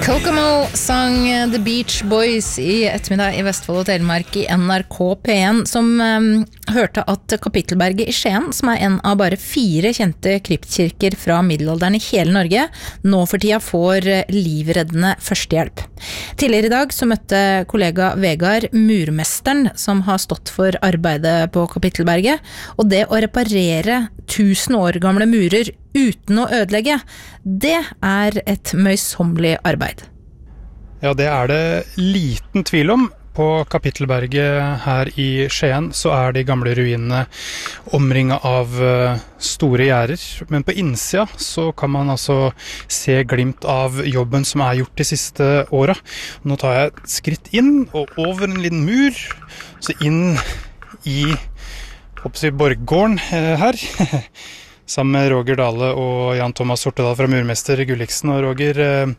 Kokomo sang The Beach Boys i ettermiddag i Vestfold og Telemark i NRK P1, som hørte at Kapittelberget i Skien, som en av bare 4 kjente kryptkirker fra middelalderen i hele Norge, nå for tida får livreddende førstehjelp. Tidligere i dag så møtte kollega Vegard murmesteren, som har stått for arbeidet på Kapittelberget, og det å reparere 1000 år gamle murer uten å ødelegge, det et møysommelig arbeid. Ja, det det liten tvil om. På Kapittelberget her i Skien så de gamle ruinene omringet av store gjerder. Men på innsida så kan man altså se glimt av jobben som gjort de siste åra. Nå tar jeg et skritt inn og over en liten mur, så inn i borggården her. Sammen med Roger Dale og Jan Thomas Sortedal fra Murmester Gulliksen. Og Roger,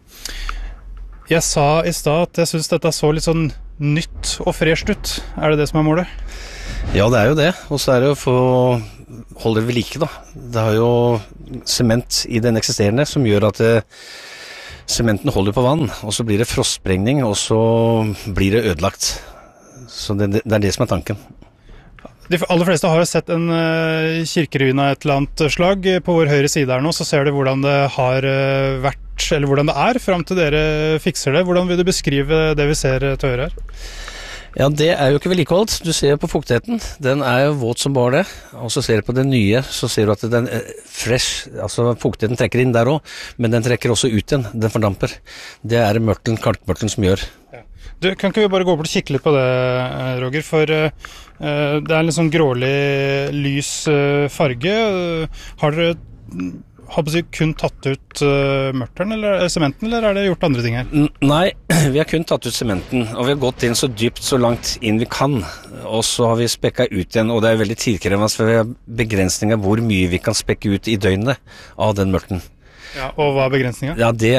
jeg sa i stad at jeg synes dette så litt sånn nytt og fresht ut. Det som målet? Ja, det jo det. Og så det å få holde det ved like, da. Det har jo sement i den eksisterende som gjør at sementen holder på vann, og så blir det frostsprengning, og så blir det ødelagt. Så det det som tanken. De aller fleste har jo sett en kirkeruin av et eller annet slag. På vår høyre side her nå, så ser du hvordan det har vært, eller hvordan det frem til dere fikser det. Hvordan vil du beskrive det vi ser til høyre her? Ja, det jo ikke vedlikeholdt. Du ser på fuktigheten. Den jo våt som bare det. Og så ser du på den nye, så ser du at den fresh. Altså fuktigheten trekker inn der også, men den trekker også ut igjen. Den fordamper. Det mørtelen, kalkmørtelen som gjør. Ja. Du, kan ikke vi bare gå bort og kikke litt på det, Roger? For det en litt sånn grålig, lys farge. Har dere kun tatt ut mørtelen eller sementen, eller det gjort andre ting her? Nei, vi har kun tatt ut sementen, og vi har gått inn så dypt, så langt inn vi kan. Og så har vi spekket ut igjen, og det veldig tidkrevende, for vi har begrensninger hvor mye vi kan spekke ut i døgnet av den mørtelen. Ja, og hva begrensningen? Ja, det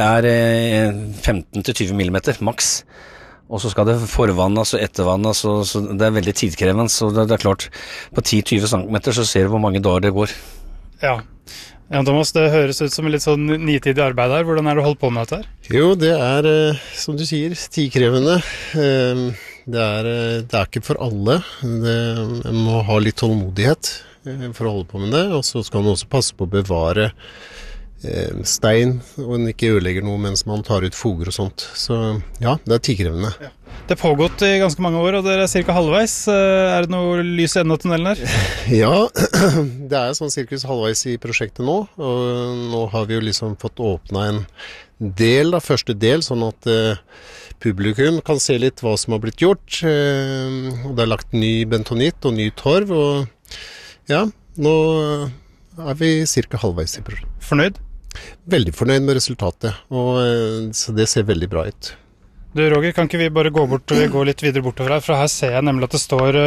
15-20 millimeter, maks. Og så skal det forvannes og ettervannes, så det veldig tidkrevende. Så det klart, på 10-20 centimeter så ser du hvor mange dager det går. Ja. Jan Thomas, det høres ut som en litt sånn nitidig arbeid her. Hvordan det holdt på med dette her? Jo, det som du sier, tidkrevende. Det ikke for alle. Man må ha litt tålmodighet for å holde på med det, og så skal man også passe på å bevare stein, og en ikke ødelegger noe mens man tar ut foger og sånt. Så ja, det tidkrevende. Ja. Det har pågått i ganske mange år, og dere cirka halvveis. Det noe lys i enden av tunnelen her? Ja, det sånn cirkus halvveis i prosjektet nå, og nå har vi jo liksom fått åpnet en del, første del, sånn at publikum kan se litt hva som har blitt gjort. Og det lagt ny bentonitt og ny torv, og ja, nå vi cirka halvveis i prosjektet. Fornøyd? Veldig fornøyd med resultatet, og så det ser veldig bra ut. Du, Roger, kan ikke vi bare gå litt videre bortover her, for her ser jeg nemlig at det står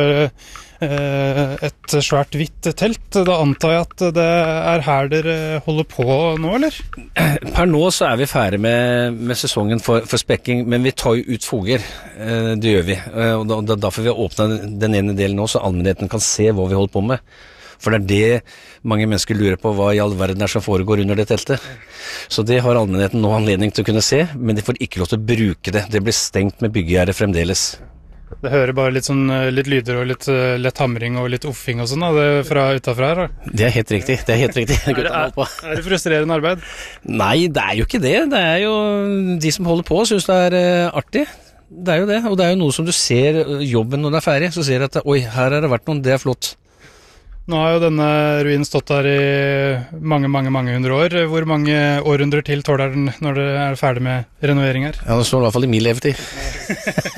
et svært hvitt telt. Da antar jeg at det her dere holder på nå, eller? Per nå så vi ferdig med sesongen for spekking, men vi tar jo ut foger, det gjør vi. Og derfor vi har åpnet den ene delen nå, så allmennheten kan se hva vi holder på med. For det mange mennesker lurer på, hva i all verden som foregår under det teltet. Så det har allmennheten nå anledning til å kunne se, men de får ikke lov til å bruke det. Det blir stengt med byggegjerdet fremdeles. Det hører bare litt lyder og litt lett hamring og litt uffing og sånn fra utenfra her. Da. Det helt riktig, det helt riktig. Det frustrerende arbeid? Nei, det jo ikke det. Det jo de som holder på, synes det artig. Det jo det, og det jo noe som du ser jobben når det ferdig, så ser du at oi, her har det vært noe, det flott. Nå har jo denne ruinen stått der i mange hundre år. Hvor mange århundrer til tåler den når det ferdig med renovering her? Ja, det står i hvert fall i min levetid.